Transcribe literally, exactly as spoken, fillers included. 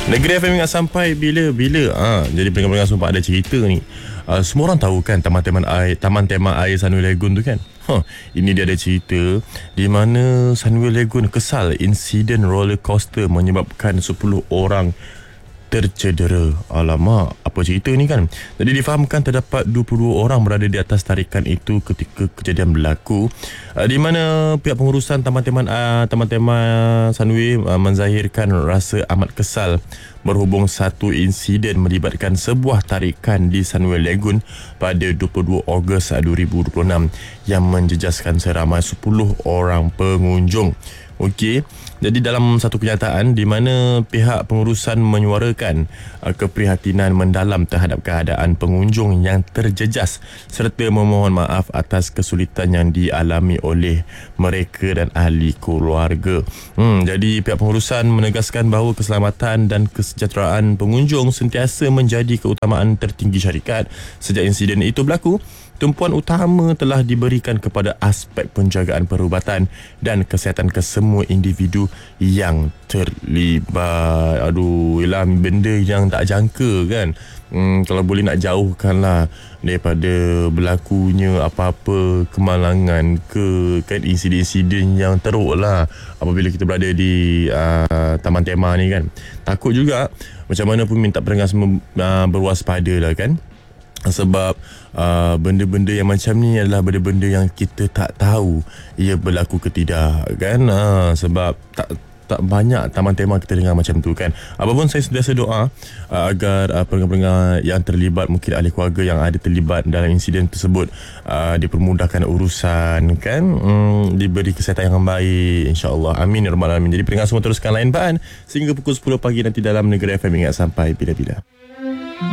Negeri F M ingat sampai bila-bila. Ha, jadi pendengar-pendengar semua ada cerita ni. Uh, semua orang tahu kan Taman Tema Air, Taman Tema Air Sunway Lagoon tu kan. Ha, ini dia ada cerita di mana Sunway Lagoon kesal insiden roller coaster menyebabkan sepuluh orang tercedera. Alamak, apa cerita ni kan? Jadi difahamkan terdapat dua puluh dua orang berada di atas tarikan itu ketika kejadian berlaku, uh, di mana pihak pengurusan Taman Tema uh, Taman Tema Sunway uh, menzahirkan rasa amat kesal berhubung satu insiden melibatkan sebuah tarikan di Sunway Lagoon pada dua puluh dua Ogos dua ribu dua puluh enam yang menjejaskan seramai sepuluh orang pengunjung. Okey, jadi dalam satu kenyataan di mana pihak pengurusan menyuarakan uh, keprihatinan mendalam terhadap keadaan pengunjung yang terjejas serta memohon maaf atas kesulitan yang dialami oleh mereka dan ahli keluarga. Hmm, jadi pihak pengurusan menegaskan bahawa keselamatan dan kesejahteraan pengunjung sentiasa menjadi keutamaan tertinggi syarikat. Sejak insiden itu berlaku, tumpuan utama telah diberikan kepada aspek penjagaan perubatan dan kesihatan ke semua individu yang terlibat. Aduh, ialah benda yang tak jangka kan. Hmm, kalau boleh nak jauhkanlah daripada berlakunya apa-apa kemalangan ke kan, insiden-insiden yang teruk lah apabila kita berada di uh, Taman Tema ni kan. Takut juga, macam mana pun minta pendengar semua uh, berwaspada lah kan. Sebab uh, benda-benda yang macam ni adalah benda-benda yang kita tak tahu ia berlaku ke tidak kan. Uh, sebab tak tak banyak taman tema kita dengar macam tu kan. Apapun saya sentiasa doa uh, agar uh, pendengar-pendengar yang terlibat, mungkin ahli keluarga yang ada terlibat dalam insiden tersebut, uh, dipermudahkan urusan kan, um, diberi kesihatan yang baik, insya-Allah. Amin ya rabbal alamin. Jadi pendengar semua teruskan lain bahan sehingga pukul sepuluh pagi nanti dalam Negeri F M ingat sampai bila-bila.